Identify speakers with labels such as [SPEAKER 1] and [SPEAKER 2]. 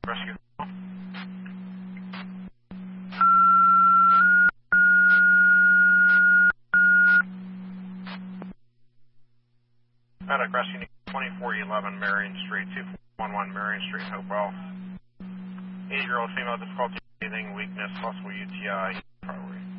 [SPEAKER 1] Rescue. Medic Rescue 2411 Marion Street, 2411 Marion Street, Hopewell. 8-year-old female difficulty breathing, weakness, possible UTI.